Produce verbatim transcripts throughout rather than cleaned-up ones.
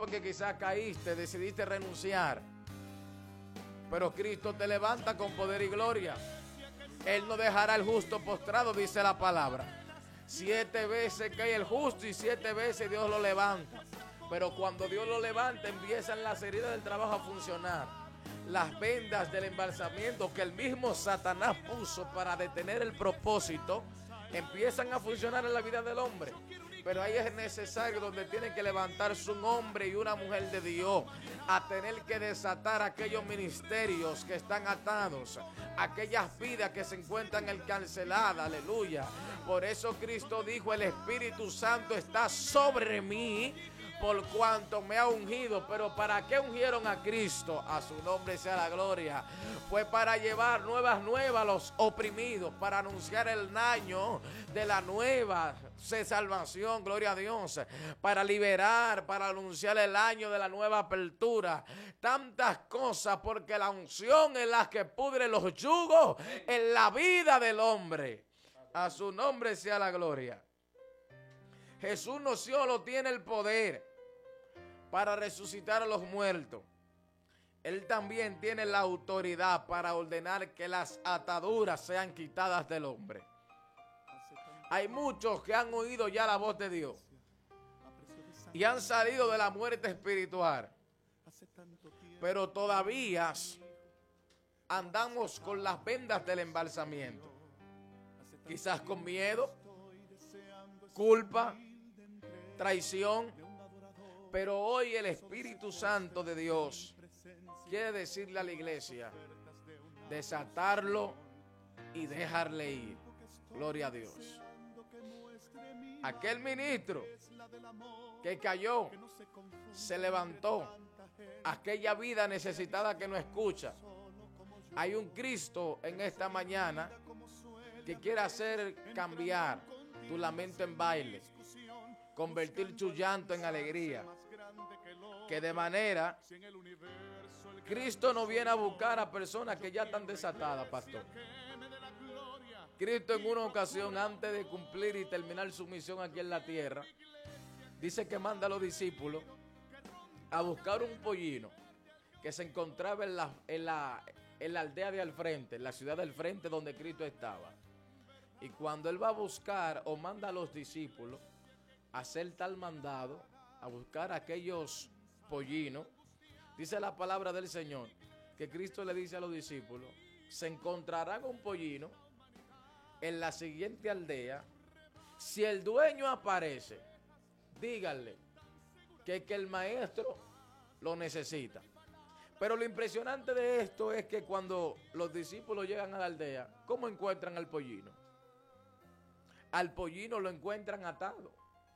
porque quizás caíste, decidiste renunciar. Pero Cristo te levanta con poder y gloria. Él no dejará al justo postrado, dice la palabra. Siete veces cae el justo y siete veces Dios lo levanta. Pero cuando Dios lo levanta, empiezan las heridas del trabajo a funcionar. Las vendas del embalsamiento que el mismo Satanás puso para detener el propósito, empiezan a funcionar en la vida del hombre. Pero ahí es necesario donde tiene que levantarse un hombre y una mujer de Dios a tener que desatar aquellos ministerios que están atados, aquellas vidas que se encuentran encarceladas, aleluya. Por eso Cristo dijo, el Espíritu Santo está sobre mí, por cuanto me ha ungido. Pero ¿para qué ungieron a Cristo? A su nombre sea la gloria. Fue para llevar nuevas nuevas a los oprimidos, para anunciar el año de la nueva salvación, gloria a Dios, para liberar, para anunciar el año de la nueva apertura. Tantas cosas, porque la unción es la que pudre los yugos en la vida del hombre. A su nombre sea la gloria. Jesús no solo tiene el poder para resucitar a los muertos, Él también tiene la autoridad para ordenar que las ataduras sean quitadas del hombre. Hay muchos que han oído ya la voz de Dios y han salido de la muerte espiritual, pero todavía andamos con las vendas del embalsamiento, quizás con miedo, culpa, traición. Pero hoy el Espíritu Santo de Dios quiere decirle a la iglesia, desatarlo y dejarle ir. Gloria a Dios. Aquel ministro que cayó, se levantó. Aquella vida necesitada que no escucha. Hay un Cristo en esta mañana que quiere hacer cambiar tu lamento en baile, convertir tu llanto en alegría. Que de manera, Cristo no viene a buscar a personas que ya están desatadas, pastor. Cristo en una ocasión, antes de cumplir y terminar su misión aquí en la tierra, dice que manda a los discípulos a buscar un pollino que se encontraba en la, en la, en la aldea de al frente, en la ciudad del frente donde Cristo estaba. Y cuando Él va a buscar o manda a los discípulos a hacer tal mandado, a buscar aquellos pollinos, dice la palabra del Señor, que Cristo le dice a los discípulos, se encontrarán un pollino en la siguiente aldea. Si el dueño aparece, díganle que, que el maestro lo necesita. Pero lo impresionante de esto es que cuando los discípulos llegan a la aldea, ¿cómo encuentran al pollino? Al pollino lo encuentran atado.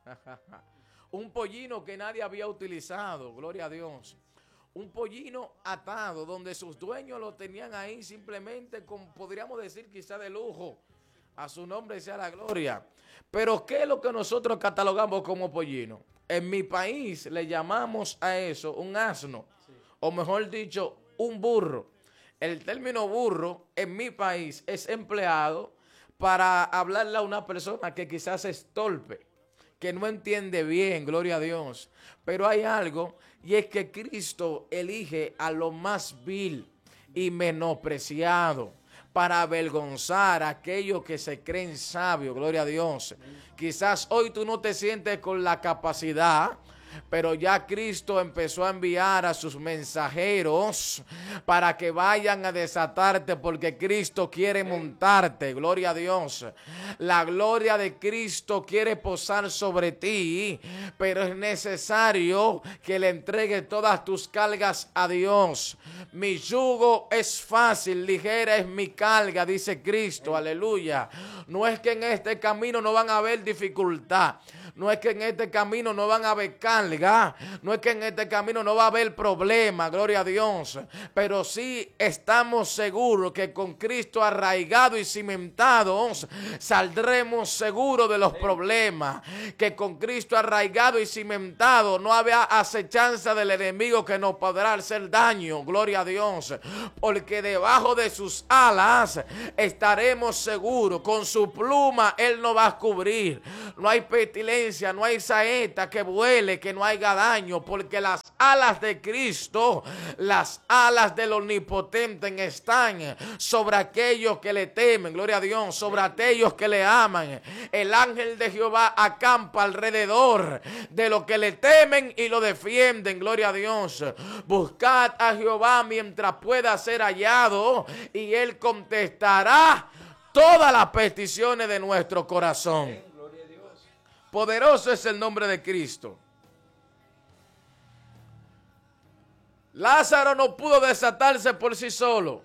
Un pollino que nadie había utilizado, gloria a Dios. Un pollino atado, donde sus dueños lo tenían ahí simplemente, con, podríamos decir quizá de lujo. A su nombre sea la gloria. Pero ¿qué es lo que nosotros catalogamos como pollino? En mi país le llamamos a eso un asno, sí. O mejor dicho, un burro. El término burro en mi país es empleado para hablarle a una persona que quizás es torpe, que no entiende bien, gloria a Dios. Pero hay algo, y es que Cristo elige a lo más vil y menospreciado para avergonzar a aquellos que se creen sabios, gloria a Dios. Quizás hoy tú no te sientes con la capacidad, pero ya Cristo empezó a enviar a sus mensajeros para que vayan a desatarte, porque Cristo quiere montarte, gloria a Dios. La gloria de Cristo quiere posar sobre ti, pero es necesario que le entregues todas tus cargas a Dios. Mi yugo es fácil, ligera es mi carga, dice Cristo, aleluya. No es que en este camino no van a haber dificultad, no es que en este camino no van a haber carga, no es que en este camino no va a haber problema, gloria a Dios, pero sí estamos seguros que con Cristo arraigado y cimentados saldremos seguros de los problemas, que con Cristo arraigado y cimentado no habrá acechanza del enemigo que nos podrá hacer daño, gloria a Dios, porque debajo de sus alas estaremos seguros, con su pluma Él nos va a cubrir, no hay pestilencia violencia, no hay saeta que vuele, que no haya daño, porque las alas de Cristo, las alas del Omnipotente están sobre aquellos que le temen, gloria a Dios, sobre aquellos que le aman. El ángel de Jehová acampa alrededor de los que le temen y lo defienden, gloria a Dios. Buscad a Jehová mientras pueda ser hallado y él contestará todas las peticiones de nuestro corazón. Poderoso es el nombre de Cristo. Lázaro no pudo desatarse por sí solo,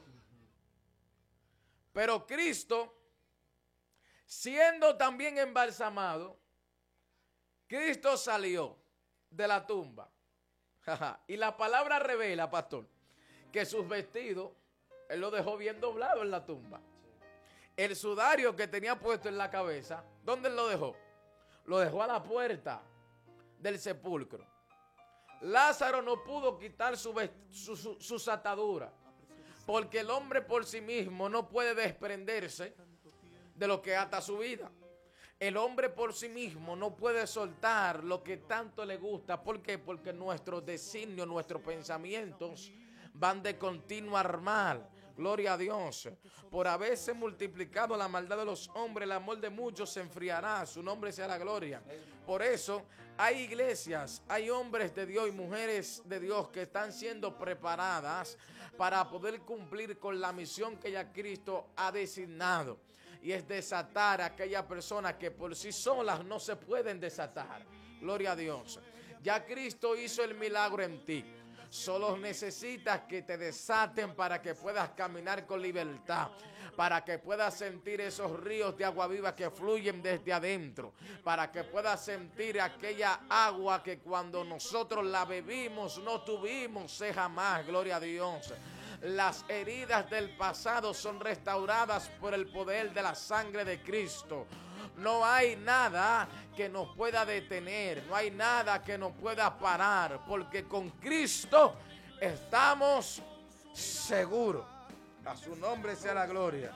pero Cristo, siendo también embalsamado, Cristo salió de la tumba. Y la palabra revela, pastor, que sus vestidos, él lo dejó bien doblado en la tumba. El sudario que tenía puesto en la cabeza, ¿dónde él lo dejó? Lo dejó a la puerta del sepulcro. Lázaro no pudo quitar su, su, su, sus ataduras, porque el hombre por sí mismo no puede desprenderse de lo que ata su vida. El hombre por sí mismo no puede soltar lo que tanto le gusta. ¿Por qué? Porque nuestros designios, nuestros pensamientos van de continuo al mal. Gloria a Dios. Por haberse multiplicado la maldad de los hombres, el amor de muchos se enfriará. Su nombre sea la gloria. Por eso hay iglesias, hay hombres de Dios y mujeres de Dios que están siendo preparadas para poder cumplir con la misión que ya Cristo ha designado. Y es desatar a aquellas personas que por sí solas no se pueden desatar. Gloria a Dios. Ya Cristo hizo el milagro en ti. Solo necesitas que te desaten para que puedas caminar con libertad, para que puedas sentir esos ríos de agua viva que fluyen desde adentro, para que puedas sentir aquella agua que cuando nosotros la bebimos no tuvimos sed jamás. Gloria a Dios. Las heridas del pasado son restauradas por el poder de la sangre de Cristo. No hay nada que nos pueda detener, no hay nada que nos pueda parar, porque con Cristo estamos seguros. A su nombre sea la gloria.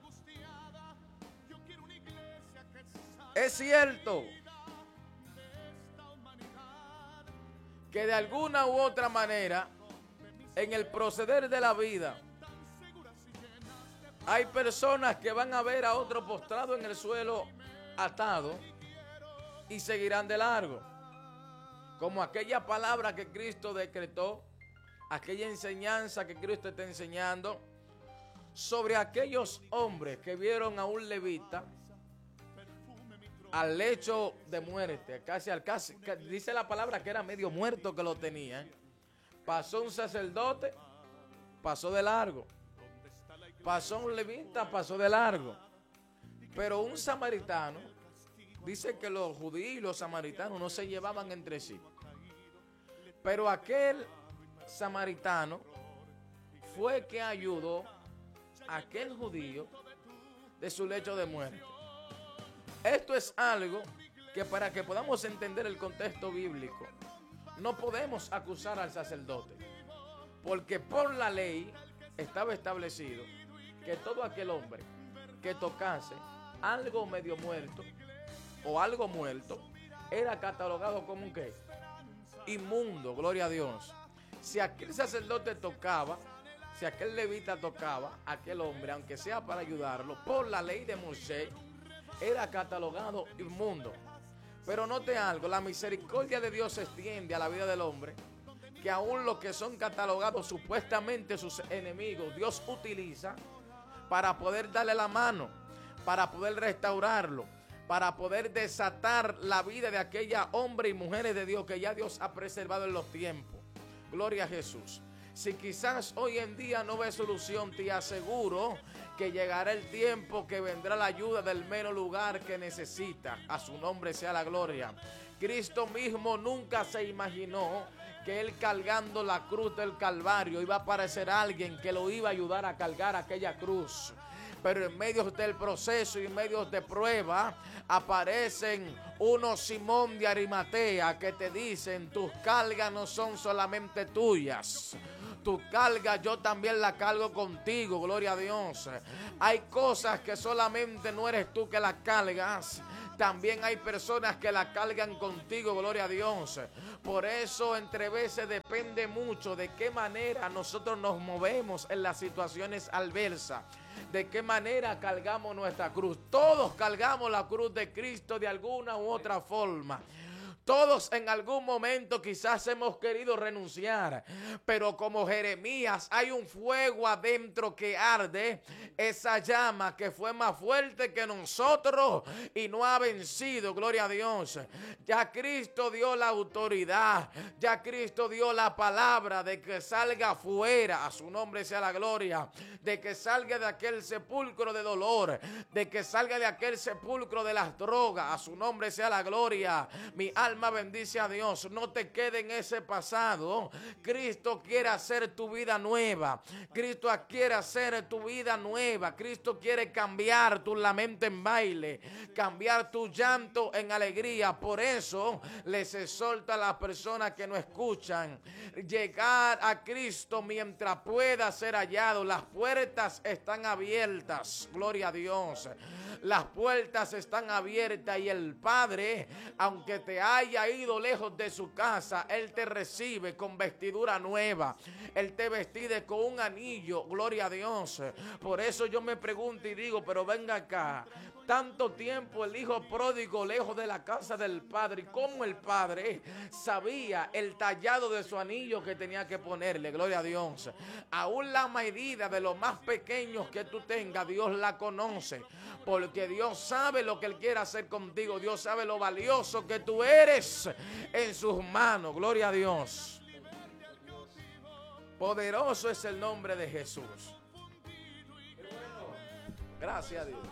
Es cierto que de alguna u otra manera, en el proceder de la vida, hay personas que van a ver a otro postrado en el suelo atado y seguirán de largo. Como aquella palabra que Cristo decretó, aquella enseñanza que Cristo está enseñando sobre aquellos hombres que vieron a un levita al lecho de muerte, casi al casi, dice la palabra que era medio muerto que lo tenía. Pasó un sacerdote, pasó de largo. Pasó un levita, pasó de largo. Pero un samaritano, dice que los judíos y los samaritanos no se llevaban entre sí. Pero aquel samaritano fue que ayudó a aquel judío de su lecho de muerte. Esto es algo que, para que podamos entender el contexto bíblico, no podemos acusar al sacerdote, porque por la ley estaba establecido que todo aquel hombre que tocase algo medio muerto o algo muerto era catalogado como un ¿qué? Inmundo. Gloria a Dios. Si aquel sacerdote tocaba, si aquel levita tocaba a aquel hombre, aunque sea para ayudarlo, por la ley de Moisés, era catalogado inmundo. Pero note algo, la misericordia de Dios se extiende a la vida del hombre, que aún los que son catalogados supuestamente sus enemigos, Dios utiliza para poder darle la mano, para poder restaurarlo, para poder desatar la vida de aquella hombre y mujeres de Dios que ya Dios ha preservado en los tiempos. Gloria a Jesús. Si quizás hoy en día no ves solución, te aseguro que llegará el tiempo que vendrá la ayuda del mero lugar que necesita. A su nombre sea la gloria. Cristo mismo nunca se imaginó que él cargando la cruz del Calvario iba a aparecer alguien que lo iba a ayudar a cargar aquella cruz. Pero en medio del proceso y en medio de prueba aparecen unos Simón de Arimatea que te dicen: tus cargas no son solamente tuyas, Tu carga yo también la cargo contigo, gloria a Dios. Hay cosas que solamente no eres tú que las cargas. También hay personas que la cargan contigo, gloria a Dios. Por eso entre veces depende mucho de qué manera nosotros nos movemos en las situaciones adversas. De qué manera cargamos nuestra cruz. Todos cargamos la cruz de Cristo de alguna u otra forma. Todos en algún momento quizás hemos querido renunciar, pero como Jeremías hay un fuego adentro que arde, esa llama que fue más fuerte que nosotros y no ha vencido, gloria a Dios. Ya Cristo dio la autoridad, ya Cristo dio la palabra de que salga fuera, a su nombre sea la gloria, de que salga de aquel sepulcro de dolor, de que salga de aquel sepulcro de las drogas, a su nombre sea la gloria. Mi alma Alma bendice a Dios, no te quede en ese pasado. Cristo quiere hacer tu vida nueva. Cristo quiere hacer tu vida nueva. Cristo quiere cambiar tu lamento en baile, cambiar tu llanto en alegría. Por eso les exhorto a las personas que no escuchan, llegar a Cristo mientras pueda ser hallado. Las puertas están abiertas, gloria a Dios. Las puertas están abiertas y el Padre, aunque te haya ido lejos de su casa, Él te recibe con vestidura nueva. Él te vestide con un anillo, gloria a Dios. Por eso yo me pregunto y digo, pero venga acá. Tanto tiempo el hijo pródigo lejos de la casa del padre. ¿Y cómo el padre sabía el tallado de su anillo que tenía que ponerle? Gloria a Dios. Aún la medida de los más pequeños que tú tengas, Dios la conoce. Porque Dios sabe lo que Él quiere hacer contigo. Dios sabe lo valioso que tú eres en sus manos. Gloria a Dios. Poderoso es el nombre de Jesús. Gracias a Dios.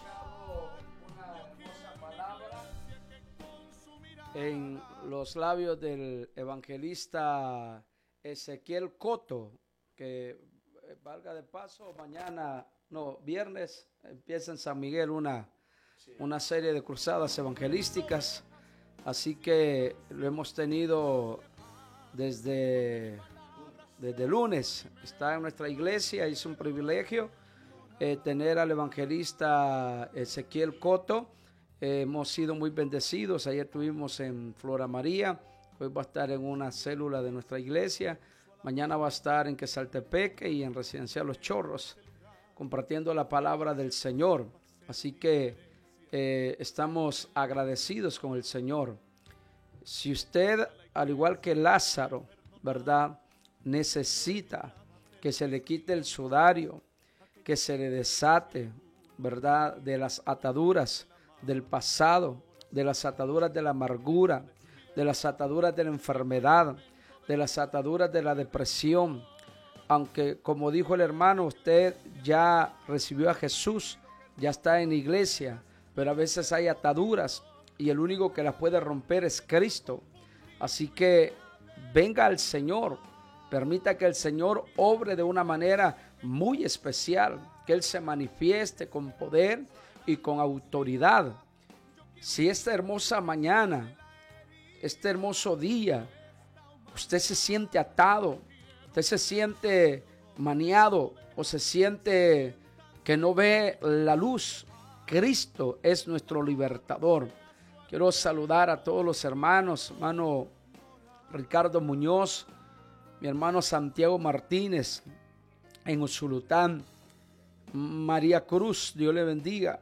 En los labios del evangelista Ezequiel Coto, que valga de paso, mañana, no, viernes, empieza en San Miguel una, una serie de cruzadas evangelísticas, así que lo hemos tenido desde, desde lunes, está en nuestra iglesia, es un privilegio eh, tener al evangelista Ezequiel Coto. Eh, hemos sido muy bendecidos. Ayer estuvimos en Flora María, hoy va a estar en una célula de nuestra iglesia, mañana va a estar en Quesaltepeque y en Residencial Los Chorros, compartiendo la palabra del Señor. Así que eh, estamos agradecidos con el Señor. Si usted, al igual que Lázaro, ¿verdad?, necesita que se le quite el sudario, que se le desate, ¿verdad?, de las ataduras del pasado, de las ataduras de la amargura, de las ataduras de la enfermedad, de las ataduras de la depresión. Aunque, como dijo el hermano, usted ya recibió a Jesús, ya está en la iglesia, pero a veces hay ataduras y el único que las puede romper es Cristo. Así que venga al Señor, permita que el Señor obre de una manera muy especial, que Él se manifieste con poder y con autoridad. Si esta hermosa mañana, este hermoso día, usted se siente atado, usted se siente maniado o se siente que no ve la luz, Cristo es nuestro libertador. Quiero saludar a todos los hermanos, hermano Ricardo Muñoz, mi hermano Santiago Martínez en Usulután, María Cruz, Dios le bendiga.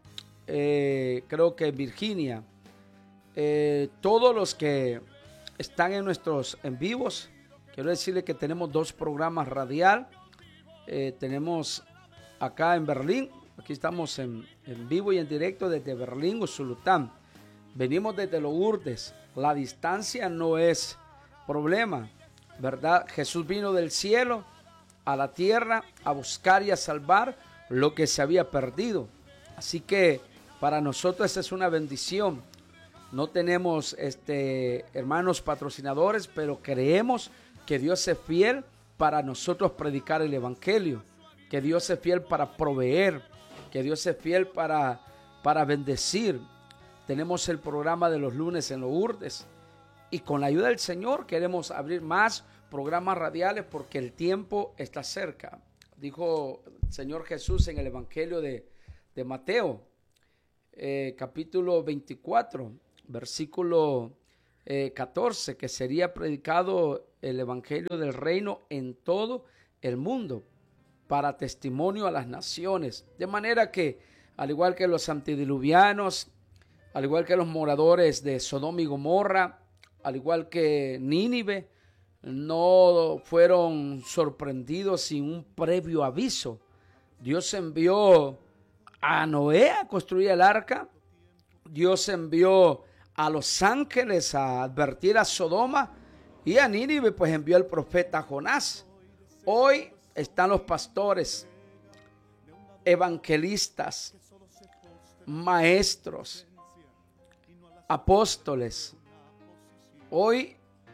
Eh, creo que Virginia, eh, todos los que están en nuestros en vivos, quiero decirle que tenemos dos programas radial, eh, tenemos acá en Berlín, aquí estamos en, en vivo y en directo desde Berlín, Usulután, venimos desde Lourdes, la distancia no es problema, ¿verdad? Jesús vino del cielo a la tierra a buscar y a salvar lo que se había perdido, así que para nosotros esa es una bendición. No tenemos este, hermanos patrocinadores, pero creemos que Dios es fiel para nosotros predicar el evangelio, que Dios es fiel para proveer, que Dios es fiel para, para bendecir. Tenemos el programa de los lunes en Lourdes y con la ayuda del Señor queremos abrir más programas radiales porque el tiempo está cerca. Dijo el Señor Jesús en el Evangelio de, de Mateo, eh, capítulo veinticuatro, versículo eh, catorce, que sería predicado el Evangelio del Reino en todo el mundo para testimonio a las naciones. De manera que, al igual que los antediluvianos, al igual que los moradores de Sodoma y Gomorra, al igual que Nínive, no fueron sorprendidos sin un previo aviso. Dios envió a Noé a construir el arca. Dios envió a los ángeles a advertir a Sodoma, y a Nínive pues envió al profeta Jonás. Hoy están los pastores, evangelistas, maestros, apóstoles. Hoy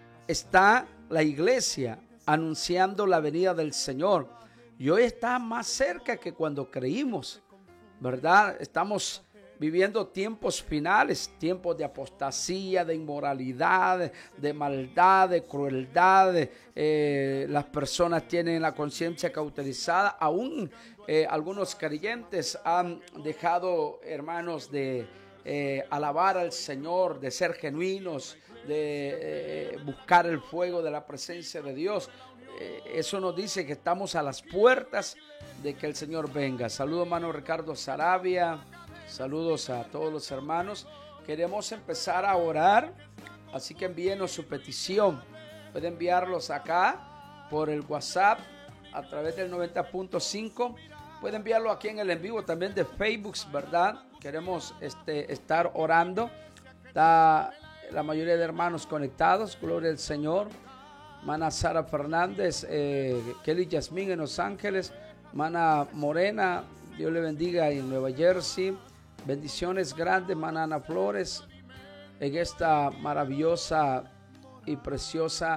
está la iglesia anunciando la venida del Señor, y hoy está más cerca que cuando creímos, ¿verdad? Estamos viviendo tiempos finales, tiempos de apostasía, de inmoralidad, de maldad, de crueldad. Eh, las personas tienen la conciencia cauterizada. Aún eh, algunos creyentes han dejado, hermanos, de eh, alabar al Señor, de ser genuinos, de eh, buscar el fuego de la presencia de Dios. Eh, eso nos dice que estamos a las puertas de que el Señor venga. Saludos, hermano Ricardo Sarabia. Saludos a todos los hermanos. Queremos empezar a orar, así que envíenos su petición. Pueden enviarlos acá por el WhatsApp a través del noventa punto cinco. Pueden enviarlo aquí en el en vivo también de Facebook, ¿verdad? Queremos este, estar orando. Está la mayoría de hermanos conectados, gloria al Señor. Mana Sara Fernández, eh, Kelly Yasmín en Los Ángeles, Mana Morena, Dios le bendiga en Nueva Jersey. Bendiciones grandes, Mana Ana Flores, en esta maravillosa y preciosa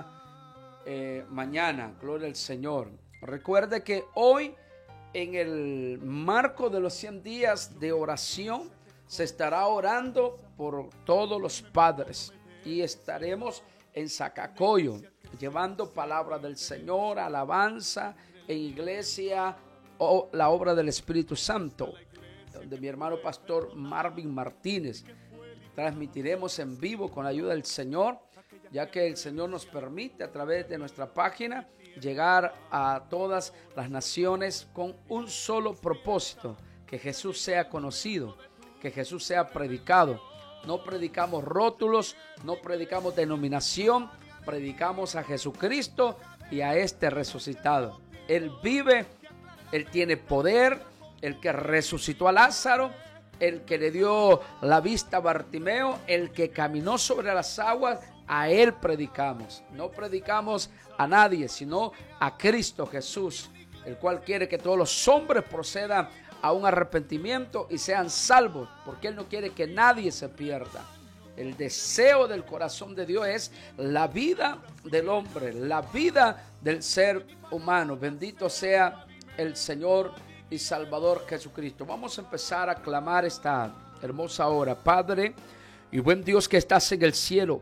eh, mañana. Gloria al Señor. Recuerde que hoy, en el marco de los cien días de oración, se estará orando por todos los padres, y estaremos en Zacacoyo llevando palabra del Señor, alabanza en iglesia o la obra del Espíritu Santo, donde mi hermano pastor Marvin Martínez. Transmitiremos en vivo con la ayuda del Señor, ya que el Señor nos permite a través de nuestra página llegar a todas las naciones con un solo propósito: que Jesús sea conocido, que Jesús sea predicado. No predicamos rótulos, no predicamos denominación, predicamos a Jesucristo y a este resucitado. Él vive, Él tiene poder, el que resucitó a Lázaro, el que le dio la vista a Bartimeo, el que caminó sobre las aguas. A Él predicamos. No predicamos a nadie, sino a Cristo Jesús, el cual quiere que todos los hombres procedan a un arrepentimiento y sean salvos, porque Él no quiere que nadie se pierda. El deseo del corazón de Dios es la vida del hombre, la vida del ser humano. Bendito sea el Señor y Salvador Jesucristo. Vamos a empezar a clamar esta hermosa hora. Padre y buen Dios que estás en el cielo,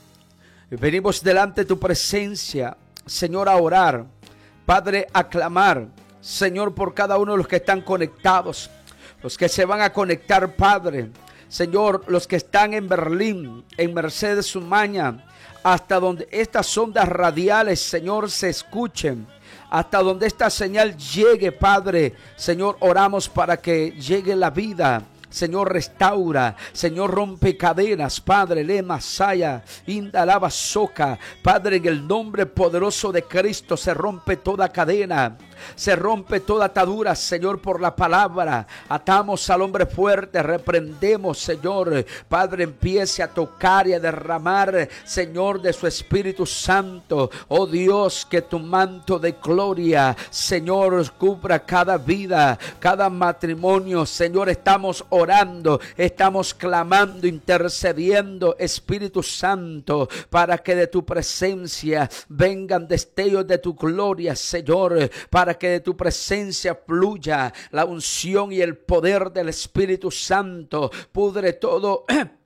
venimos delante de tu presencia, Señor, a orar. Padre, a clamar, Señor, por cada uno de los que están conectados, los que se van a conectar, Padre. Señor, los que están en Berlín, en Mercedes Umaña, hasta donde estas ondas radiales, Señor, se escuchen, hasta donde esta señal llegue, Padre. Señor, oramos para que llegue la vida. Señor, restaura, Señor, rompe cadenas, Padre, lema, saya, indalaba, soca, Padre, en el nombre poderoso de Cristo se rompe toda cadena, se rompe toda atadura, Señor, por la palabra. Atamos al hombre fuerte, reprendemos, Señor, Padre, empiece a tocar y a derramar, Señor, de su Espíritu Santo. Oh Dios, que tu manto de gloria, Señor, cubra cada vida, cada matrimonio. Señor, estamos orando, estamos clamando, intercediendo, Espíritu Santo, para que de tu presencia vengan destellos de tu gloria, Señor, para que de tu presencia fluya la unción y el poder del Espíritu Santo. Pudre todo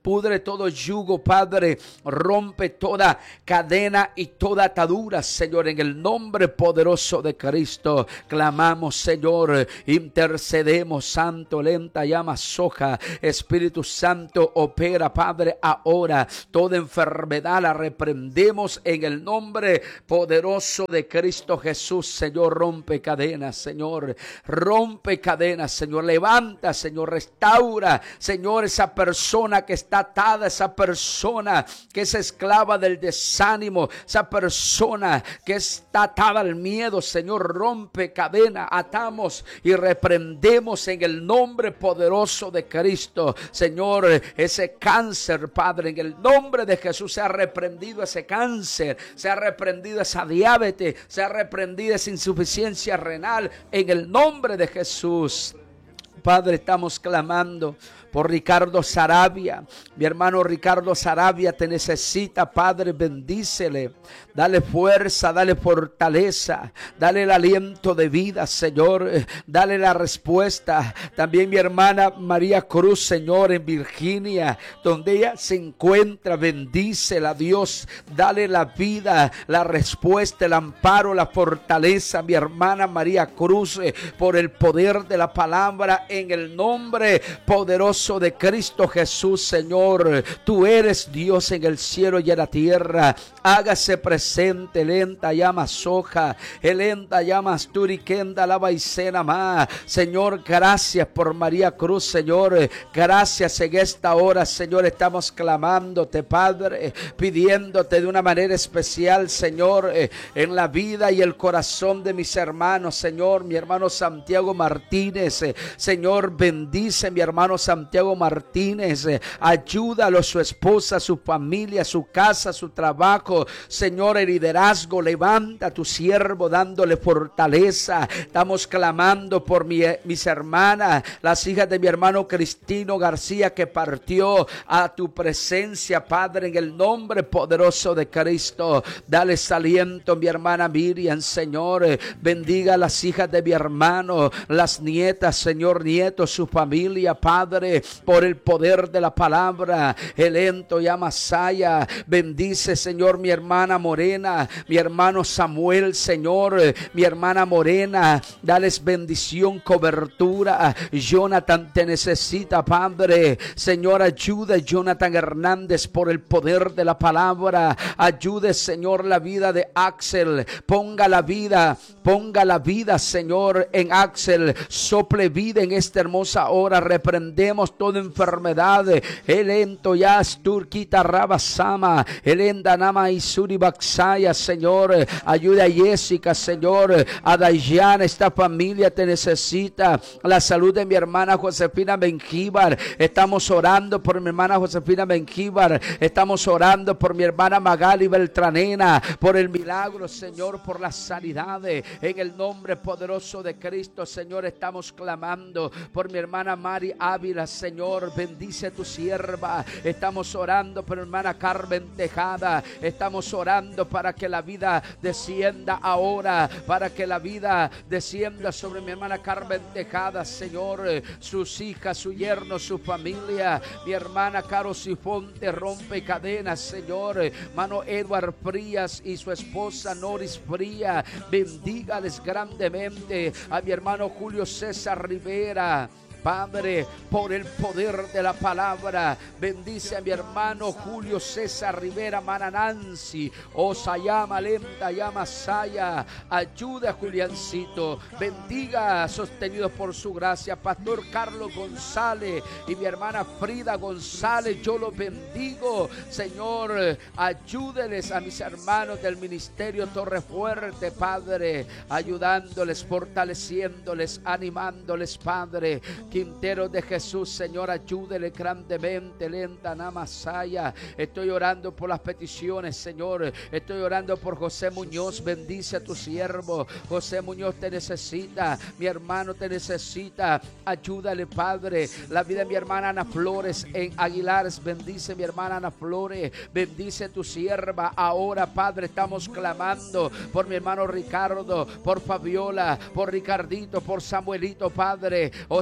pudre todo yugo, Padre, rompe toda cadena y toda atadura, Señor, en el nombre poderoso de Cristo. Clamamos, Señor, intercedemos, Santo, lenta llama soja. Espíritu Santo, opera, Padre, ahora. Toda enfermedad la reprendemos en el nombre poderoso de Cristo Jesús. Señor, rompe cadenas, Señor, rompe cadenas, Señor, levanta, Señor, restaura, Señor, esa persona que está atada, esa persona que es esclava del desánimo, esa persona que está atada al miedo, Señor, rompe cadena, atamos y reprendemos en el nombre poderoso de Cristo, Señor, ese cáncer, Padre, en el nombre de Jesús se ha reprendido ese cáncer, se ha reprendido esa diabetes, se ha reprendido esa insuficiencia renal, en el nombre de Jesús. Padre, estamos clamando por Ricardo Sarabia. Mi hermano Ricardo Sarabia te necesita, Padre, bendícele. Dale fuerza, dale fortaleza, dale el aliento de vida, Señor. Dale la respuesta. También mi hermana María Cruz, Señor, en Virginia, donde ella se encuentra, bendícela, Dios. Dale la vida, la respuesta, el amparo, la fortaleza, mi hermana María Cruz, por el poder de la palabra, en el nombre poderoso de Cristo Jesús, Señor. Tú eres Dios en el cielo y en la tierra. Hágase presente, lenta llama soja, lenta llamas turiquenda la baicena ma. Señor, gracias por María Cruz, Señor. Gracias en esta hora, Señor. Estamos clamándote, Padre, pidiéndote de una manera especial, Señor, en la vida y el corazón de mis hermanos, Señor. Mi hermano Santiago Martínez, Señor, bendice mi hermano Santiago Martínez, ayúdalo, su esposa, su familia, su casa, su trabajo, Señor, el liderazgo. Levanta a tu siervo dándole fortaleza. Estamos clamando por mi, mis hermanas, las hijas de mi hermano Cristino García, que partió a tu presencia, Padre, en el nombre poderoso de Cristo. Dale aliento, mi hermana Miriam, Señor. Bendiga a las hijas de mi hermano, las nietas, Señor, nietos, su familia, Padre, por el poder de la palabra. Elento y Amasaya, bendice, Señor, mi hermana Morena, mi hermano Samuel, Señor, mi hermana Morena, dales bendición, cobertura. Jonathan te necesita, Padre, Señor, ayuda a Jonathan Hernández por el poder de la palabra. Ayude, Señor, la vida de Axel, ponga la vida, ponga la vida, Señor, en Axel, sople vida en esta hermosa hora. Reprendemos toda enfermedad. El ento ya turquita rabasama, el endanama y suribaxaya, Señor. Ayuda a Jessica, Señor, a Dayana, esta familia te necesita. La salud de mi hermana Josefina Benjíbar. Estamos orando por mi hermana Josefina Benjíbar. Estamos orando por mi hermana Magali Beltranena, por el milagro, Señor, por la sanidad. En el nombre poderoso de Cristo, Señor, estamos clamando por mi hermana Mari Ávila, Señor, bendice a tu sierva. Estamos orando por mi hermana Carmen Tejada. Estamos orando para que la vida descienda ahora, para que la vida descienda sobre mi hermana Carmen Tejada, Señor, sus hijas, su yerno, su familia. Mi hermana Caro Sifonte rompe cadenas, Señor. Mano Edward Frías y su esposa Noris Fría, bendígales grandemente. A mi hermano Julio César Rivera, Padre, por el poder de la palabra, bendice a mi hermano Julio César Rivera Mananansi, Osayama Lenta Yama Saya, ayuda a Juliancito, bendiga, sostenido por su gracia, Pastor Carlos González y mi hermana Frida González, yo los bendigo, Señor. Ayúdeles a mis hermanos del ministerio Torre Fuerte, Padre, ayudándoles, fortaleciéndoles, animándoles, Padre. Quintero de Jesús, Señor, ayúdele grandemente, lenta Namasaya. Estoy orando por las peticiones, Señor. Estoy orando por José Muñoz, bendice a tu siervo. José Muñoz te necesita, mi hermano te necesita. Ayúdale, Padre. La vida de mi hermana Ana Flores en Aguilares, bendice mi hermana Ana Flores, bendice a tu sierva. Ahora, Padre, estamos clamando por mi hermano Ricardo, por Fabiola, por Ricardito, por Samuelito, Padre. Oh Señor,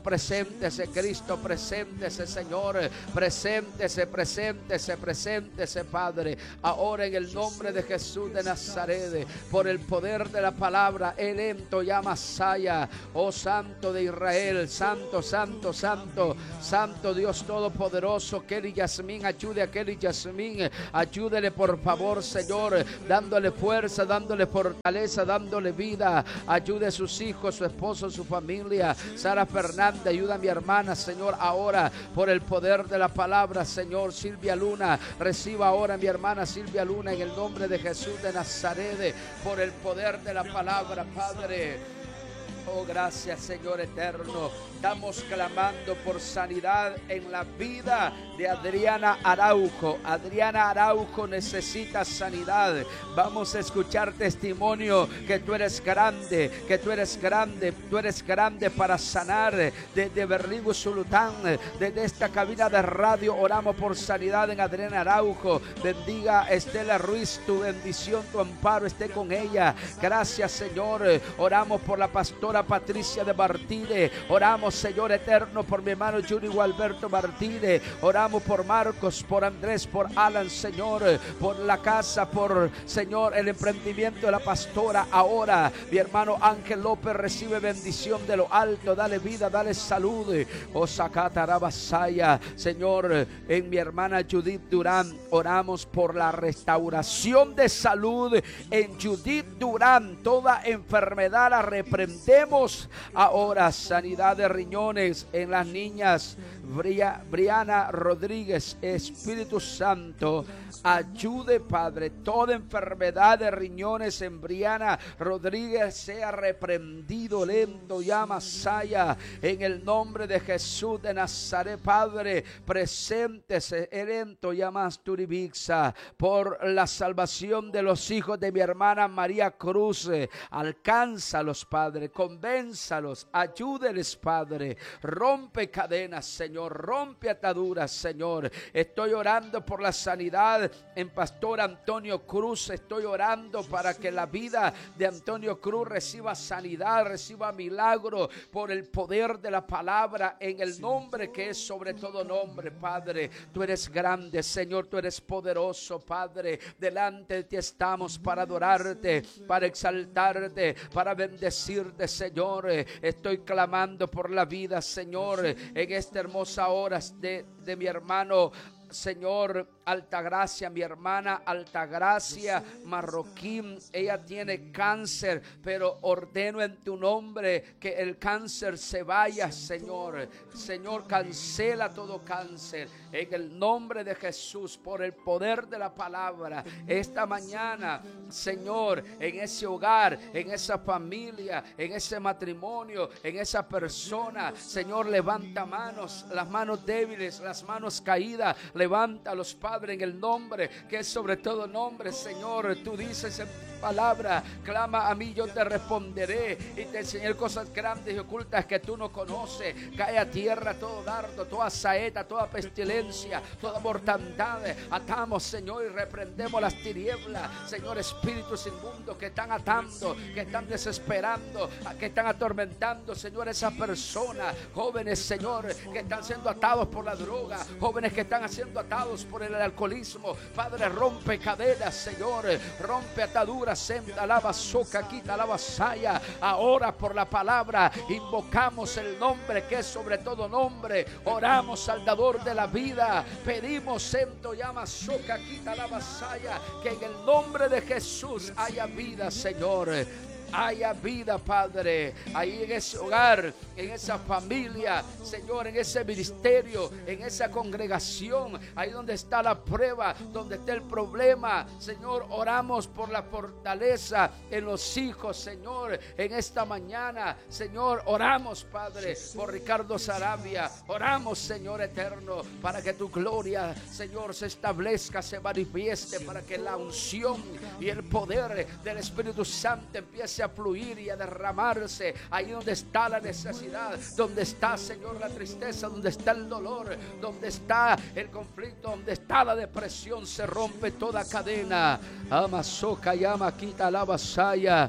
Señor, preséntese, Cristo, preséntese, Señor, preséntese, preséntese, preséntese, Padre, ahora en el nombre de Jesús de Nazaret, por el poder de la palabra, el ento llama Saya, oh Santo de Israel, Santo, Santo, Santo, Santo Dios Todopoderoso. Kelly Yasmín, ayude a Kelly Yasmín, ayúdele por favor, Señor, dándole fuerza, dándole fortaleza, dándole vida, ayude a sus hijos, su esposo, su familia. Sara Fernández, ayuda a mi hermana, Señor, ahora por el poder de la palabra, Señor. Silvia Luna, reciba ahora mi hermana Silvia Luna en el nombre de Jesús de Nazaret, por el poder de la palabra, Padre. Oh, gracias, Señor eterno. Estamos clamando por sanidad en la vida de Adriana Araujo. Adriana Araujo necesita sanidad. Vamos a escuchar testimonio que tú eres grande, que tú eres grande, tú eres grande para sanar. Desde Berlín, Zulután, desde esta cabina de radio, oramos por sanidad en Adriana Araujo. Bendiga a Estela Ruiz, tu bendición, tu amparo esté con ella. Gracias, Señor. Oramos por la pastora Patricia de Martínez. Oramos, Señor eterno, por mi hermano Juni Gualberto Martínez. Oramos por Marcos, por Andrés, por Alan, Señor, por la casa, por, Señor, el emprendimiento de la pastora. Ahora mi hermano Ángel López recibe bendición de lo alto. Dale vida, dale salud. Oh, Sacatarabasaya, Señor, en mi hermana Judith Durán, oramos por la restauración de salud en Judith Durán. Toda enfermedad la reprendemos ahora. Sanidad de riñones en las niñas Bria, Briana Rodríguez. Espíritu Santo, ayude, Padre, toda enfermedad de riñones en Briana Rodríguez sea reprendido. Lento llama Saya en el nombre de Jesús de Nazaret. Padre, preséntese. Lento llama Asturibixa por la salvación de los hijos de mi hermana María Cruz. Alcánzalos, Padre, convénzalos, ayúdeles, Padre. Rompe cadenas, Señor, rompe ataduras, Señor. Estoy orando por la sanidad en Pastor Antonio Cruz. Estoy orando para que la vida de Antonio Cruz reciba sanidad, reciba milagro por el poder de la palabra, en el nombre que es sobre todo nombre. Padre, tú eres grande, Señor, tú eres poderoso, Padre. Delante de ti estamos para adorarte, para exaltarte, para bendecirte, Señor. Estoy clamando por la vida, Señor, en esta hermosa hora de, de mi hermano, Señor, Altagracia, mi hermana Altagracia Marroquín. Ella tiene cáncer, pero ordeno en tu nombre que el cáncer se vaya, Señor. Señor, cancela todo cáncer en el nombre de Jesús, por el poder de la palabra. Esta mañana, Señor, en ese hogar, en esa familia, en ese matrimonio, en esa persona, Señor, levanta manos, las manos débiles, las manos caídas, levanta a los padres en el nombre que es sobre todo nombre, Señor. Tú dices en palabra, clama a mí, yo te responderé y te enseñaré cosas grandes y ocultas que tú no conoces. Cae a tierra todo dardo, toda saeta, toda pestilencia, toda mortandad. Atamos, Señor, y reprendemos las tinieblas, Señor, espíritus inmundos que están atando, que están desesperando, que están atormentando, Señor, esas personas, jóvenes, Señor, que están siendo atados por la droga, jóvenes que están siendo atados por el alcoholismo. Padre, rompe cadenas, Señor, rompe ataduras. Senta la basoca, quita la vasalla. Ahora por la palabra invocamos el nombre que es sobre todo nombre. Oramos, Salvador de la vida. Pedimos, Sento llama soca, quita la vasalla, que en el nombre de Jesús haya vida, Señor. Haya vida, Padre, ahí en ese hogar, en esa familia, Señor, en ese ministerio, en esa congregación, ahí donde está la prueba, donde está el problema, Señor. Oramos por la fortaleza en los hijos, Señor, en esta mañana, Señor. Oramos, Padre, por Ricardo Sarabia. Oramos, Señor eterno, para que tu gloria, Señor, se establezca, se manifieste, para que la unción y el poder del Espíritu Santo empiece a fluir y a derramarse ahí donde está la necesidad, donde está, Señor, la tristeza, donde está el dolor, donde está el conflicto, donde está la depresión. Se rompe toda cadena. Amazoca llama, quita la vasalla.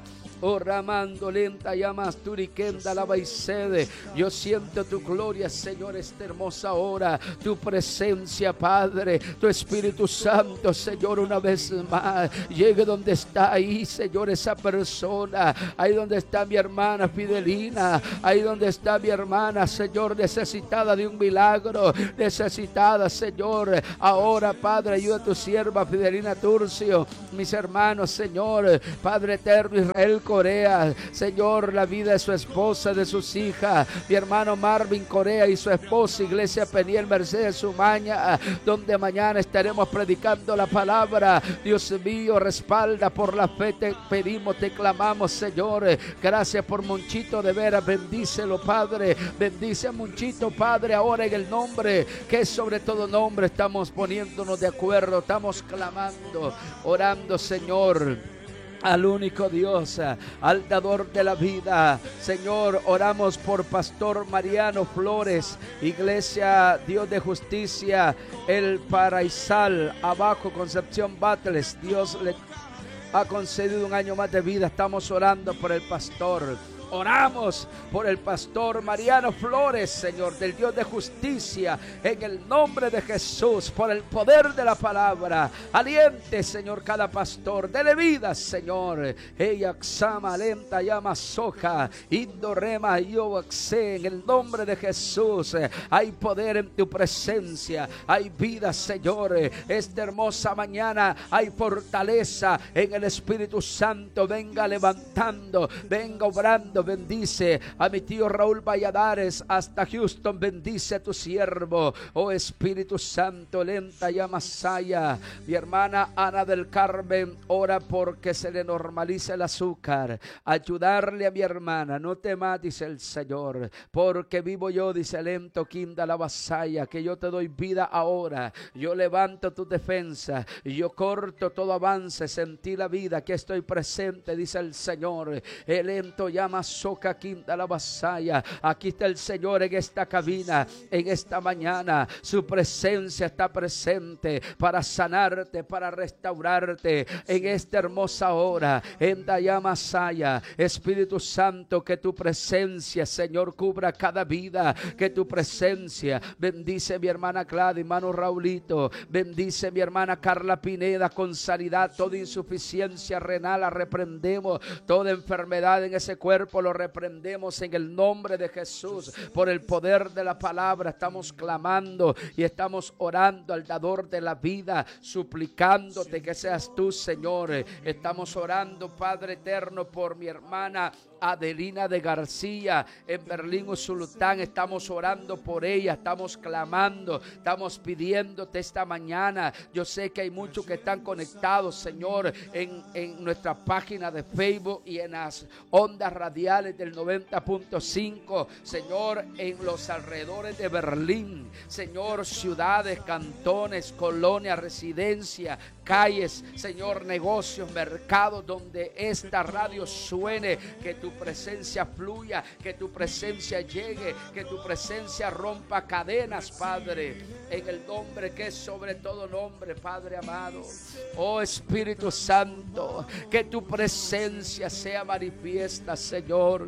Oh, ramando lenta llamas turiquenda la baisede. Yo siento tu gloria, Señor, esta hermosa hora. Tu presencia, Padre. Tu Espíritu Santo, Señor, una vez más. Llegue donde está ahí, Señor, esa persona. Ahí donde está mi hermana Fidelina. Ahí donde está mi hermana, Señor, necesitada de un milagro. Necesitada, Señor. Ahora, Padre, ayuda a tu sierva Fidelina Turcio. Mis hermanos, Señor. Padre eterno, Israel Corea, Señor, la vida de su esposa, de sus hijas, mi hermano Marvin Corea y su esposa, Iglesia Peniel Mercedes Sumaña, donde mañana estaremos predicando la palabra. Dios mío, respalda por la fe, te pedimos, te clamamos, Señor. Gracias por Monchito, de veras, bendícelo, Padre. Bendice a Monchito, Padre, ahora en el nombre que es sobre todo nombre. Estamos poniéndonos de acuerdo, estamos clamando, orando, Señor, al único Dios, al dador de la vida. Señor, oramos por Pastor Mariano Flores, Iglesia Dios de Justicia, El Paraisal, abajo Concepción Battles. Dios le ha concedido un año más de vida. Estamos orando por el pastor. Oramos por el pastor Mariano Flores, Señor, del Dios de justicia, en el nombre de Jesús, por el poder de la palabra. Aliente, Señor, cada pastor. Dele vida, Señor. Ella xama lenta llama soja, indorema yoaxe, en el nombre de Jesús. Hay poder en tu presencia, hay vida, Señor. Esta hermosa mañana hay fortaleza en el Espíritu Santo. Venga levantando, venga obrando. Bendice a mi tío Raúl Valladares hasta Houston. Bendice a tu siervo, oh Espíritu Santo. Lenta llama Saya. Mi hermana Ana del Carmen ora porque se le normalice el azúcar. Ayudarle a mi hermana. No temas, dice el Señor, porque vivo yo, dice Lento Quinda la vasalla, que yo te doy vida ahora. Yo levanto tu defensa, yo corto todo avance, sentí la vida, que estoy presente, dice el Señor. El Lento llama Soca Quinta la vasalla. Aquí está el Señor en esta cabina, en esta mañana. Su presencia está presente para sanarte, para restaurarte en esta hermosa hora. En Dayama Saya, Espíritu Santo, que tu presencia, Señor, cubra cada vida. Que tu presencia bendice a mi hermana Gladys, hermano Raulito. Bendice a mi hermana Carla Pineda con sanidad. Toda insuficiencia renal la reprendemos. Toda enfermedad en ese cuerpo lo reprendemos en el nombre de Jesús. Por el poder de la palabra estamos clamando y estamos orando al dador de la vida, suplicándote que seas tú, Señor. Estamos orando, Padre eterno, por mi hermana Adelina de García en Berlín, Usulután. Estamos orando por ella, estamos clamando, estamos pidiéndote esta mañana. Yo sé que hay muchos que están conectados, Señor, en, en nuestra página de Facebook y en las ondas radiales del noventa punto cinco, Señor, en los alrededores de Berlín, Señor, ciudades, cantones, colonias, residencias, calles, Señor, negocios, mercados, donde esta radio suene. Que tu presencia fluya, que tu presencia llegue, que tu presencia rompa cadenas, Padre, en el nombre que es sobre todo nombre, Padre amado. Oh Espíritu Santo, que tu presencia sea manifiesta, Señor.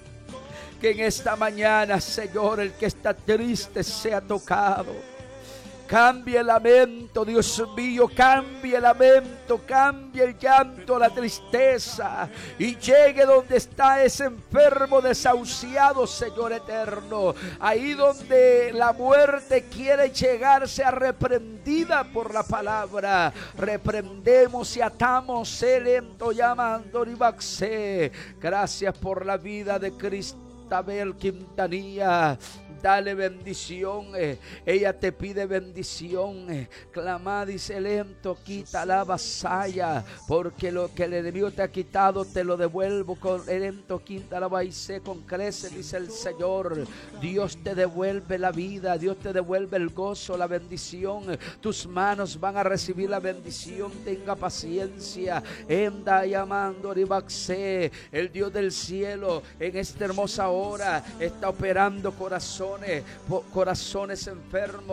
Que en esta mañana, Señor, el que está triste sea tocado. Cambie el lamento, Dios mío, cambie el lamento, cambie el llanto, la tristeza, y llegue donde está ese enfermo desahuciado, Señor eterno. Ahí donde la muerte quiere llegar, sea reprendida por la palabra. Reprendemos y atamos el ento llamando Ribaxe. Gracias por la vida de Cristabel Quintanilla. Dale bendición, eh. ella te pide bendición. Eh. Clama, dice Lento, quita la vasalla, porque lo que el enemigo te ha quitado te lo devuelvo con Lento, quita la vasalla con crece, dice el Señor. Dios te devuelve la vida, Dios te devuelve el gozo, la bendición. Tus manos van a recibir la bendición. Tenga paciencia. Enda llamando Ribaxe, el Dios del cielo, en esta hermosa hora está operando corazón. Corazones enfermos,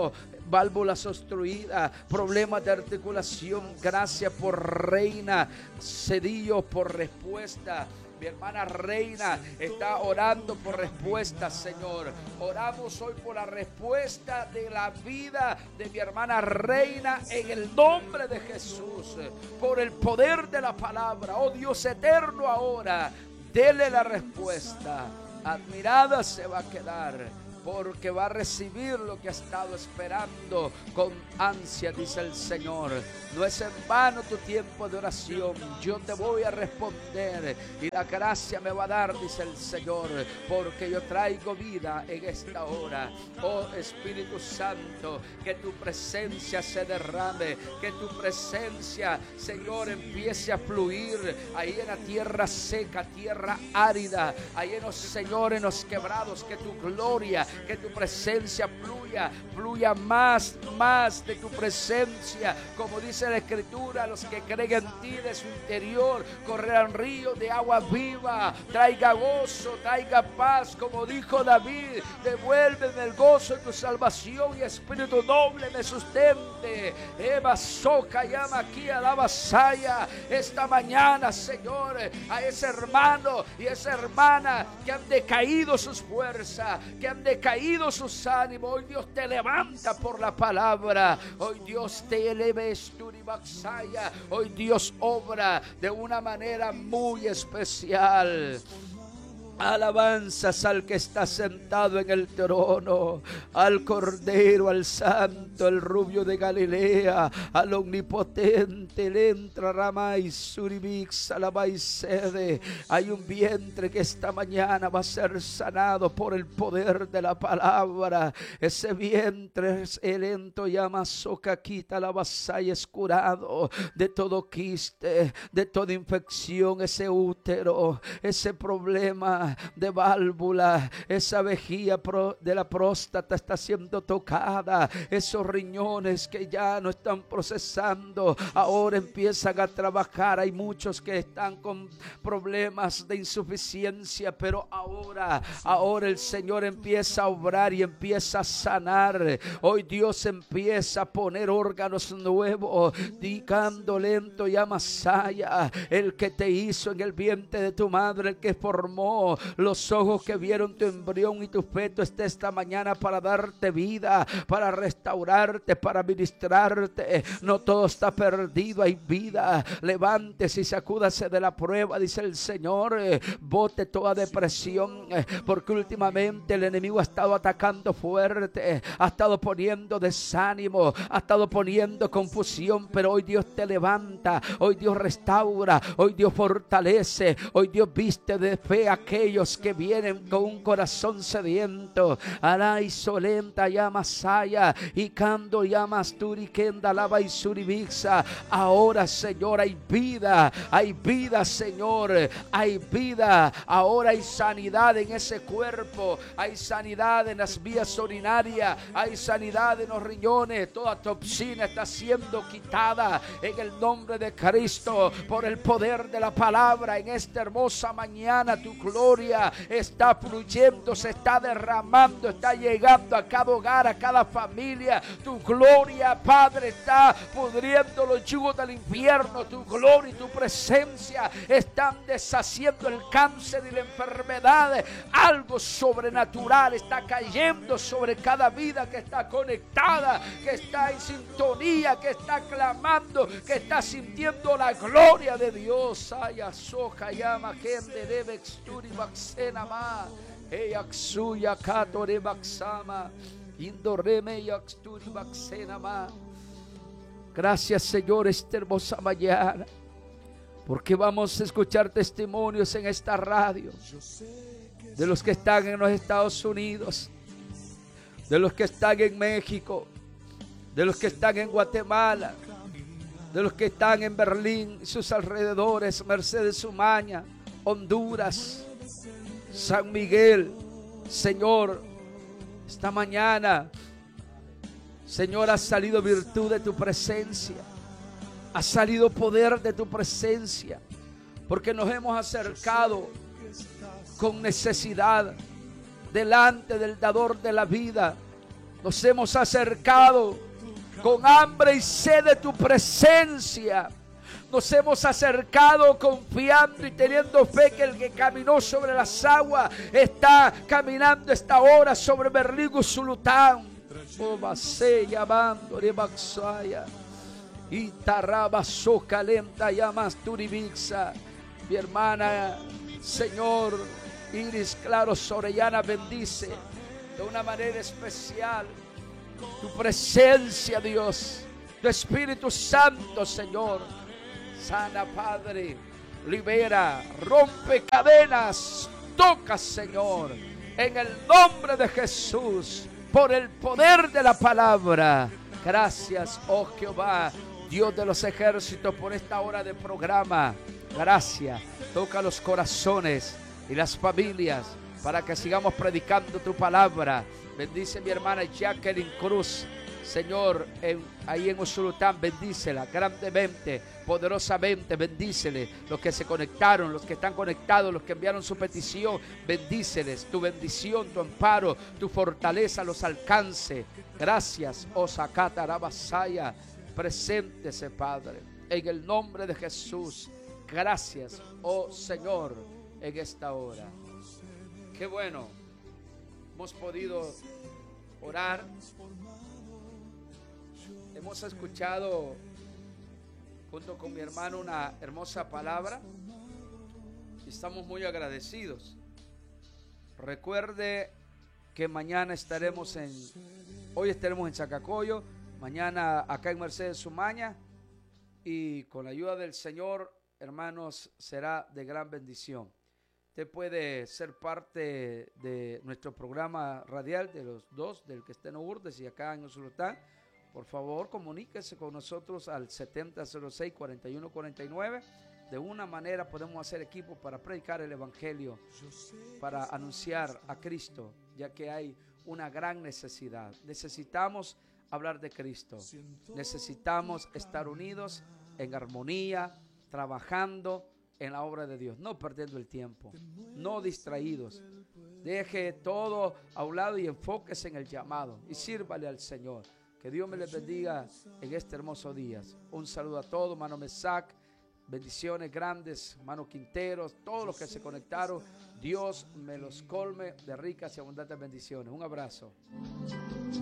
válvulas obstruidas, problemas de articulación. Gracias por Reina Cedillo, por respuesta. Mi hermana Reina está orando por respuesta, Señor. Oramos hoy por la respuesta de la vida de mi hermana Reina en el nombre de Jesús. Por el poder de la palabra. Oh Dios eterno, ahora, dele la respuesta. Admirada se va a quedar, porque va a recibir lo que ha estado esperando con ansia, dice el Señor. No es en vano tu tiempo de oración. Yo te voy a responder y la gracia me va a dar, dice el Señor, porque yo traigo vida en esta hora. Oh Espíritu Santo, que tu presencia se derrame, que tu presencia, Señor, empiece a fluir ahí en la tierra seca, tierra árida, ahí en los, Señor, en los quebrados. Que tu gloria, que tu presencia fluya, fluya más, más de tu presencia. Como dice la Escritura, los que creen en ti, de su interior correrán ríos de agua viva. Traiga gozo, traiga paz, como dijo David. Devuélveme el gozo de tu salvación y espíritu noble me sustente. Eva soca llama aquí a la vasalla esta mañana, Señor, a ese hermano y esa hermana que han decaído sus fuerzas, que han decaído sus ánimos. Hoy Dios te levanta por la palabra. Hoy Dios te eleve. Hoy Dios obra de una manera muy especial. Alabanzas al que está sentado en el trono, al Cordero, al Santo, el Rubio de Galilea, al Omnipotente. El entra Ramay Suribix, Alabay Sede. Hay un vientre que esta mañana va a ser sanado por el poder de la palabra. Ese vientre, el ento llama Socaquita, la vasalla, es curado de todo quiste, de toda infección. Ese útero, ese problema de válvula, esa vejiga de la próstata está siendo tocada. Esos riñones que ya no están procesando, ahora empiezan a trabajar. Hay muchos que están con problemas de insuficiencia, pero ahora, ahora el Señor empieza a obrar y empieza a sanar. Hoy Dios empieza a poner órganos nuevos. Dicando lento y amasaya, el que te hizo en el vientre de tu madre, el que formó los ojos que vieron tu embrión y tu feto, está esta mañana para darte vida, para restaurarte, para ministrarte. No todo está perdido, hay vida. Levántese y sacúdase de la prueba, dice el Señor. Bote toda depresión, porque últimamente el enemigo ha estado atacando fuerte, ha estado poniendo desánimo, ha estado poniendo confusión, pero hoy Dios te levanta, hoy Dios restaura, hoy Dios fortalece, hoy Dios viste de fe a aquellos que vienen con un corazón sediento. Aray solenta llama saya y cando llamas turikenda lava y suribixa. Ahora, Señor, hay vida, hay vida, Señor, hay vida. Ahora hay sanidad en ese cuerpo, hay sanidad en las vías urinarias, hay sanidad en los riñones. Toda toxina está siendo quitada en el nombre de Cristo, por el poder de la palabra. En esta hermosa mañana tu gloria está fluyendo, se está derramando, está llegando a cada hogar, a cada familia. Tu gloria, Padre, está pudriendo los yugos del infierno. Tu gloria y tu presencia están deshaciendo el cáncer y la enfermedad. Algo sobrenatural está cayendo sobre cada vida que está conectada, que está en sintonía, que está clamando, que está sintiendo la gloria de Dios. Ay, asoja llama gente debe exturi baxena ma, ey axuya katore baxama, indoreme y axturi baxena ma. Gracias, Señor, esta hermosa mañana, porque vamos a escuchar testimonios en esta radio de los que están en los Estados Unidos, de los que están en México, de los que están en Guatemala, de los que están en Berlín y sus alrededores, Mercedes Umaña, Honduras, San Miguel. Señor, esta mañana, Señor, ha salido virtud de tu presencia, ha salido poder de tu presencia, porque nos hemos acercado con necesidad delante del dador de la vida, Nos hemos acercado con hambre y sed de tu presencia. Nos hemos acercado confiando y teniendo fe que el que caminó sobre las aguas está caminando esta hora sobre Berligo Zulután. Oh, Basé, llamando de Baxaya. Y Taraba Soca Lenta, llamas Turibixa. Mi hermana, Señor, Iris Claro Sorellana, bendice de una manera especial tu presencia, Dios. Tu Espíritu Santo, Señor. Sana, Padre, libera, rompe cadenas, toca, Señor, en el nombre de Jesús, por el poder de la palabra. Gracias, oh Jehová, Dios de los ejércitos, por esta hora de programa. Gracias, toca los corazones y las familias para que sigamos predicando tu palabra. Bendice mi hermana Jacqueline Cruz, Señor, en, ahí en Usulután, bendícela grandemente, poderosamente, bendícele. Los que se conectaron, los que están conectados, los que enviaron su petición, bendíceles. Tu bendición, tu amparo, tu fortaleza los alcance. Gracias, oh Sakata Rabasaya. Preséntese, Padre, en el nombre de Jesús. Gracias, oh Señor, en esta hora. Qué bueno, hemos podido orar. Hemos escuchado junto con mi hermano una hermosa palabra y estamos muy agradecidos. Recuerde que mañana estaremos en, hoy estaremos en Chacacoyo, mañana acá en Mercedes Sumaña, y con la ayuda del Señor, hermanos, será de gran bendición. Usted puede ser parte de nuestro programa radial de los dos, del que esté en Urdes y acá en Usulután. Por favor, comuníquese con nosotros al setenta cero seis, cuarenta y uno cuarenta y nueve. De una manera podemos hacer equipo para predicar el Evangelio, para anunciar a Cristo, ya que hay una gran necesidad. Necesitamos hablar de Cristo. Necesitamos estar unidos en armonía, trabajando en la obra de Dios, no perdiendo el tiempo, no distraídos. Deje todo a un lado y enfóquese en el llamado y sírvale al Señor. Que Dios me les bendiga en este hermoso día. Un saludo a todos, mano Mesac, bendiciones grandes, mano Quinteros, todos los que se conectaron. Dios me los colme de ricas y abundantes bendiciones. Un abrazo.